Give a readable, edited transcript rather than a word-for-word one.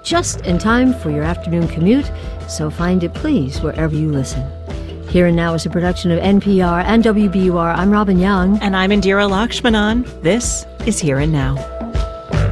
just in time for your afternoon commute, so find it, please, wherever you listen. Here and Now is a production of NPR and WBUR. I'm Robin Young. And I'm Indira Lakshmanan. This is Here and Now.